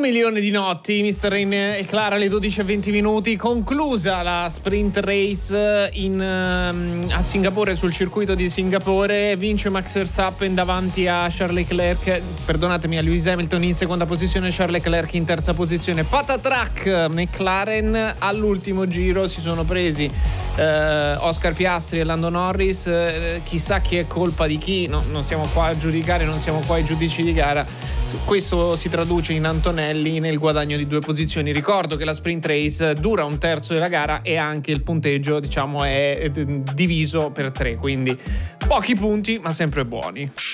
milione di notti, Mr. Rain e Clara alle 12:20. Conclusa la sprint race a Singapore, sul circuito di Singapore. Vince Max Verstappen davanti a Charles Leclerc, perdonatemi, a Lewis Hamilton in seconda posizione, Charles Leclerc in terza posizione. Patatrack, McLaren all'ultimo giro si sono presi Oscar Piastri e Lando Norris. Chissà chi è colpa di chi, no, non siamo qua a giudicare, non siamo qua ai giudici di gara. Questo si traduce in Antonelli nel guadagno di 2 posizioni. Ricordo che la sprint race dura un terzo della gara e anche il punteggio, diciamo, è diviso per 3, quindi pochi punti ma sempre buoni.